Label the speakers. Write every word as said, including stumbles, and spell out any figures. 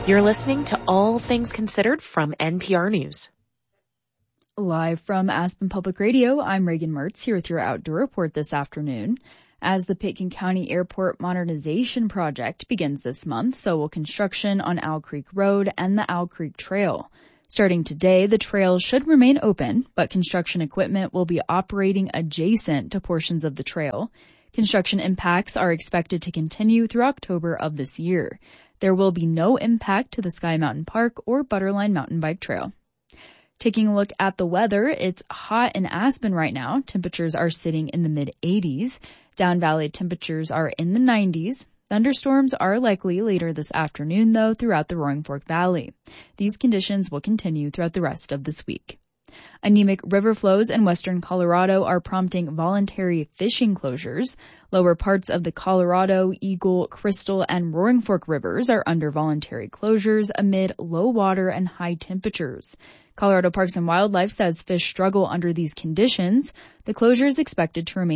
Speaker 1: You're listening to All Things Considered from N P R News.
Speaker 2: Live from Aspen Public Radio, I'm Reagan Mertz here with your outdoor report this afternoon. As the Pitkin County Airport Modernization Project begins this month, so will construction on Owl Creek Road and the Owl Creek Trail. Starting today, the trail should remain open, but construction equipment will be operating adjacent to portions of the trail. Construction impacts are expected to continue through October of this year. There will be no impact to the Sky Mountain Park or Butterline Mountain Bike Trail. Taking a look at the weather, it's hot in Aspen right now. Temperatures are sitting in the mid eighties. Down Valley temperatures are in the nineties. Thunderstorms are likely later this afternoon, though, throughout the Roaring Fork Valley. These conditions will continue throughout the rest of this week. Anemic river flows in western Colorado are prompting voluntary fishing closures. Lower parts of the Colorado, Eagle, Crystal, and Roaring Fork rivers are under voluntary closures amid low water and high temperatures. Colorado Parks and Wildlife says fish struggle under these conditions. The closure is expected to remain